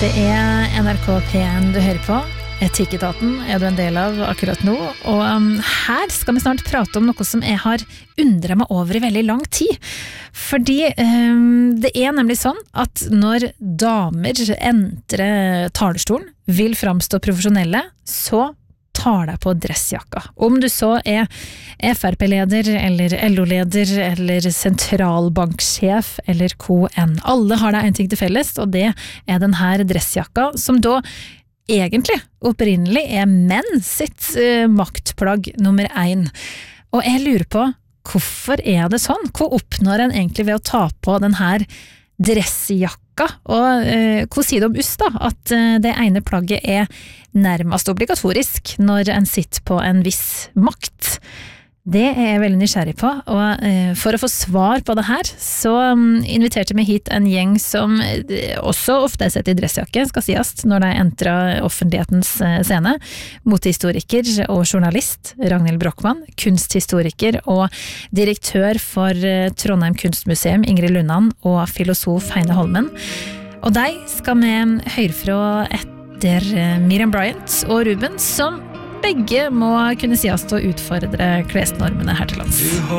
Det NRK P1 du hører på. Etikketaten du en del av akkurat nå. Og her skal vi snart prate om noe som jeg har undret meg over i veldig lang tid. Fordi det nemlig sånn at når damer entrer talerstolen, vil framstå profesjonelle, så tar deg på dressjakka. Om du så FRP-leder, eller LO-leder, eller sentralbanksjef, eller KN. Alle har det en ting til felles, og det den her dressjakka, som da egentlig, opprinnelig, menn sitt maktplagg nummer 1. Og jeg lurer på, hvorfor det sånn? Hva oppnår en egentlig ved å ta på den her dressjakka? Og hva sier det om oss da? At det ene plagget nærmest obligatorisk når en sitter på en viss makt. Det jeg veldig nysgjerrig på, og for å få svar på det her, så inviterte vi hit en gjeng som også ofte sett i dressjakke, skal sies, når de entrer offentlighetens scene. Motehistoriker og journalist Ragnhild Brochmann, kunsthistoriker og direktør for Trondheim Kunstmuseum Ingrid Lundan og filosof Heine Holmen. Og de skal vi høre fra etter Miriam Bryant og Ruben, som begge må kunne sies til å utfordre klesnormene her til lands.